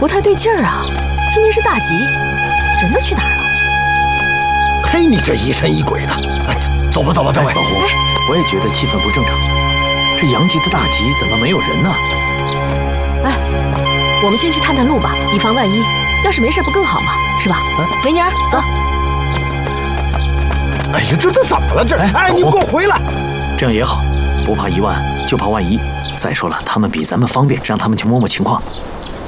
不太对劲儿啊！今天是大吉，人都去哪儿了？ 嘿，你这疑神疑鬼的！哎，走吧，走吧，政委。 老胡，我也觉得气氛不正常。这阳极的大吉怎么没有人呢？ 哎，我们先去探探路吧，以防万一。要是没事，不更好吗？是吧？维尼儿，走。 哎呀，这怎么了？这哎，你给我回来！ 这样也好，不怕1万，就怕万一。再说了，他们比咱们方便，让他们去摸摸情况。